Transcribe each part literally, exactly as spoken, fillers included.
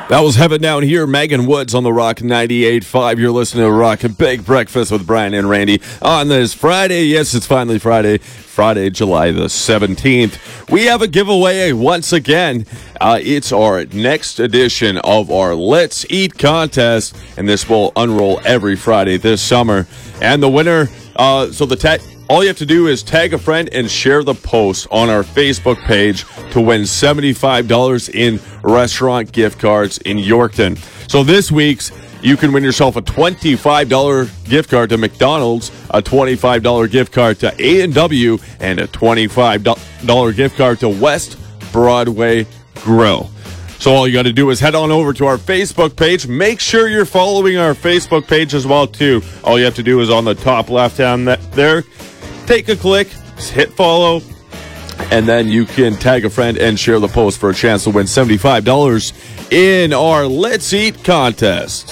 That was Heaven Down Here, Megan Woods on the Rock ninety-eight point five. You're listening to Rock and Big Breakfast with Brian and Randy on this Friday. Yes, it's finally Friday, Friday, July the seventeenth. We have a giveaway once again. Uh, it's our next edition of our Let's Eat contest, and this will unroll every Friday this summer. And the winner, uh, so the tag... all you have to do is tag a friend and share the post on our Facebook page to win seventy-five dollars in restaurant gift cards in Yorkton. So this week's, you can win yourself a twenty-five dollars gift card to McDonald's, a twenty-five dollars gift card to A and W, and a twenty-five dollars gift card to West Broadway Grill. So all you got to do is head on over to our Facebook page. Make sure you're following our Facebook page as well, too. All you have to do is on the top left-hand there, take a click, hit follow, and then you can tag a friend and share the post for a chance to win seventy-five dollars in our Let's Eat contest.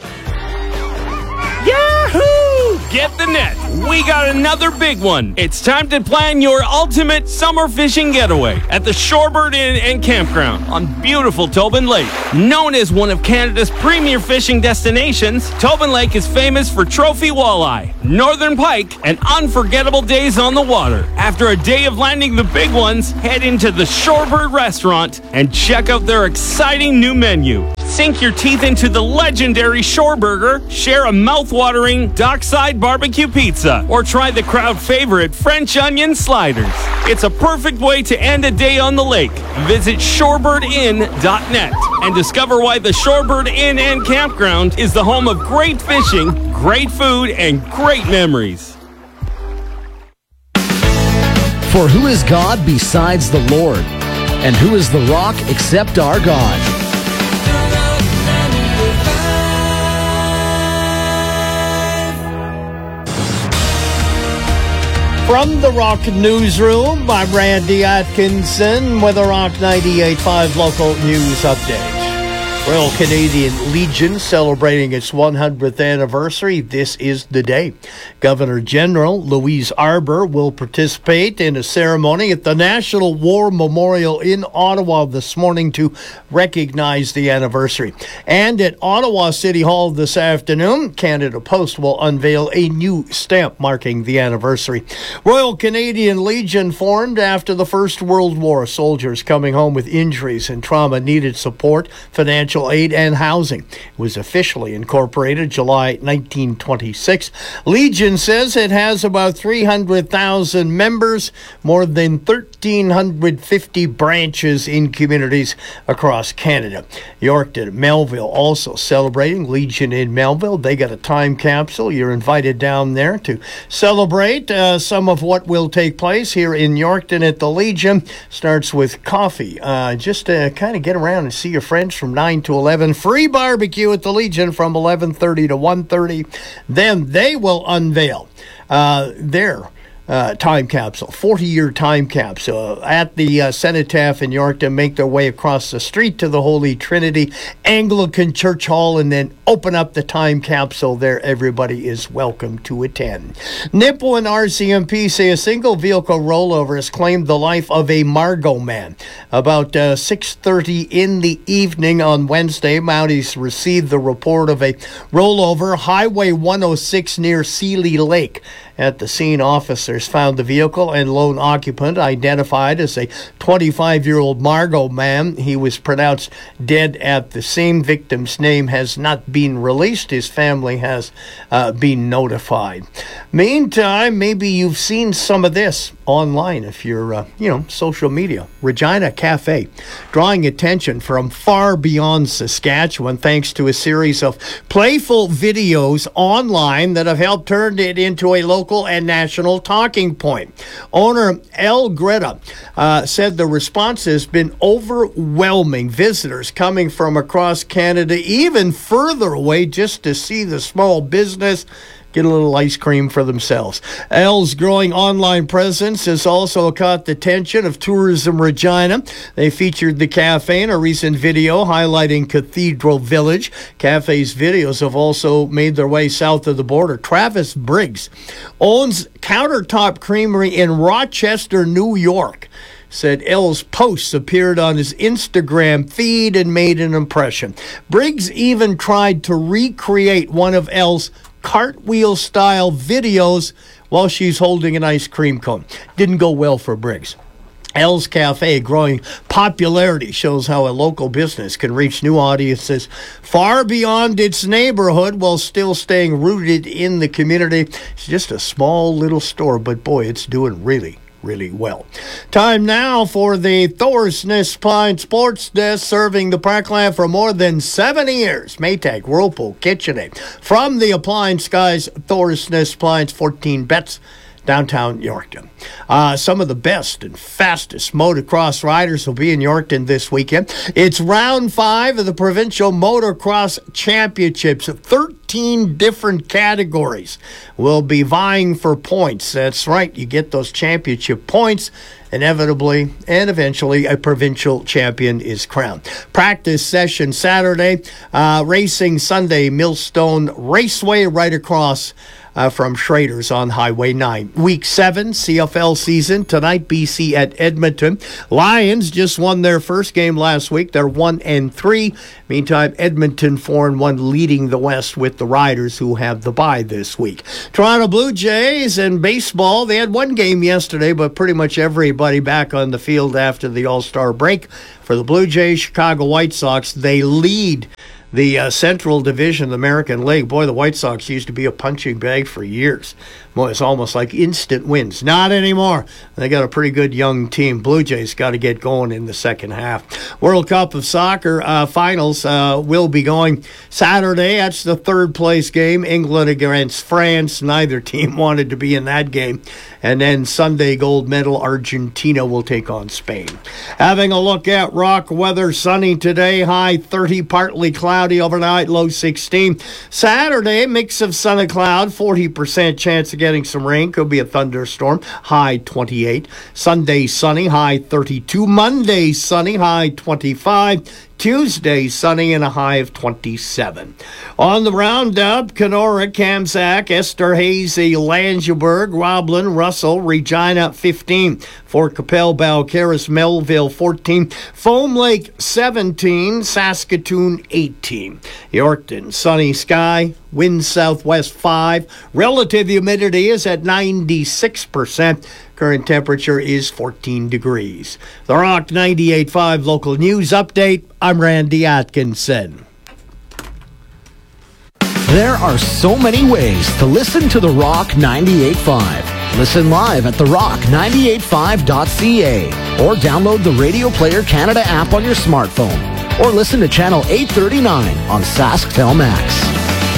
Yahoo! Get the net. We got another big one. It's time to plan your ultimate summer fishing getaway at the Shorebird Inn and Campground on beautiful Tobin Lake. Known as one of Canada's premier fishing destinations, Tobin Lake is famous for trophy walleye, northern pike, and unforgettable days on the water. After a day of landing the big ones, head into the Shorebird restaurant and check out their exciting new menu. Sink your teeth into the legendary Shore Burger, share a mouth-watering dockside barbecue pizza, or try the crowd favorite French onion sliders. It's a perfect way to end a day on the lake. Visit shorebird inn dot net and discover why the Shorebird Inn and Campground is the home of great fishing, great food, and great memories. For who is God besides the Lord? And who is the rock except our God? From the Rock Newsroom, I'm Randy Atkinson with a Rock ninety-eight point five local news update. Royal Canadian Legion celebrating its one hundredth anniversary. This is the day. Governor General Louise Arbour will participate in a ceremony at the National War Memorial in Ottawa this morning to recognize the anniversary. And at Ottawa City Hall this afternoon, Canada Post will unveil a new stamp marking the anniversary. Royal Canadian Legion formed after the First World War. Soldiers coming home with injuries and trauma needed support, financial aid, and housing. It was officially incorporated July nineteen twenty-six. Legion says it has about three hundred thousand members, more than one thousand three hundred fifty branches in communities across Canada. Yorkton, Melville also celebrating Legion in Melville. They got a time capsule. You're invited down there to celebrate uh, some of what will take place here in Yorkton at the Legion. Starts with coffee. Uh, just to kind of get around and see your friends from nine to eleven. Free barbecue at the Legion from eleven thirty to one thirty. Then they will unveil uh, their Uh, time capsule, forty-year time capsule at the uh, Cenotaph in Yorkton. Make their way across the street to the Holy Trinity Anglican Church Hall and then open up the time capsule there. Everybody is welcome to attend. Nipawin and R C M P say a single vehicle rollover has claimed the life of a Margot man. About uh, six thirty in the evening on Wednesday, Mounties received the report of a rollover Highway one oh six near Sealy Lake. At the scene, officers found the vehicle and lone occupant identified as a twenty-five-year-old Margot man. He was pronounced dead at the scene. Victim's name has not been released. His family has uh, been notified. Meantime, maybe you've seen some of this online if you're, uh, you know, social media. Regina Cafe, drawing attention from far beyond Saskatchewan thanks to a series of playful videos online that have helped turn it into a local and national talking point. Owner El Greta uh, said the response has been overwhelming. Visitors coming from across Canada, even further away, just to see the small business get a little ice cream for themselves. El's growing online presence has also caught the attention of Tourism Regina. They featured the cafe in a recent video highlighting Cathedral Village. Cafe's videos have also made their way south of the border. Travis Briggs owns Countertop Creamery in Rochester, New York. said L's posts appeared on his Instagram feed and made an impression. Briggs even tried to recreate one of L's cartwheel-style videos while she's holding an ice cream cone. Didn't go well for Briggs. L's Cafe growing popularity shows how a local business can reach new audiences far beyond its neighborhood while still staying rooted in the community. It's just a small little store, but boy, it's doing really, really well. Time now for the Thorsness Pine Sports Desk, serving the Parkland for more than seventy years. Maytag, Whirlpool, KitchenAid. From the Appliance Guys, Thorsness Pines, fourteen bets. Downtown Yorkton. Uh, some of the best and fastest motocross riders will be in Yorkton this weekend. It's round five of the Provincial Motocross Championships. thirteen different categories will be vying for points. That's right, you get those championship points. Inevitably and eventually, a provincial champion is crowned. Practice session Saturday, uh, racing Sunday, Millstone Raceway right across Uh, from Schrader's on Highway nine. Week seven, C F L season. Tonight, B C at Edmonton. Lions just won their first game last week. They're one and three. Meantime, Edmonton four and one, leading the West with the Riders, who have the bye this week. Toronto Blue Jays and baseball. They had one game yesterday, but pretty much everybody back on the field after the All-Star break. For the Blue Jays, Chicago White Sox, they lead the uh, Central Division of the American League. Boy, the White Sox used to be a punching bag for years. Boy, it's almost like instant wins. Not anymore. They got a pretty good young team. Blue Jays got to get going in the second half. World Cup of Soccer uh, finals uh, will be going Saturday. That's the third place game. England against France. Neither team wanted to be in that game. And then Sunday, gold medal, Argentina will take on Spain. Having a look at rock weather, sunny today, high thirty, partly cloudy overnight, low sixteen. Saturday, mix of sun and cloud, forty percent chance of getting some rain. Could be a thunderstorm, high twenty-eight. Sunday, sunny, high thirty-two. Monday, sunny, high twenty-five. Tuesday, sunny and a high of twenty-seven. On the roundup, Kenora, Kamsack, Esterhazy, Langeberg, Roblin, Russell, Regina, fifteen. Fort Capel, Balcarres, Melville, fourteen. Foam Lake, seventeen. Saskatoon, eighteen. Yorkton, sunny sky, wind southwest five. Relative humidity is at ninety-six percent. Current temperature is fourteen degrees. The Rock ninety-eight point five local news update. I'm Randy Atkinson. There are so many ways to listen to The Rock ninety-eight point five. Listen live at the rock ninety-eight five dot c a or download the Radio Player Canada app on your smartphone or listen to Channel eight thirty-nine on SaskTel Max.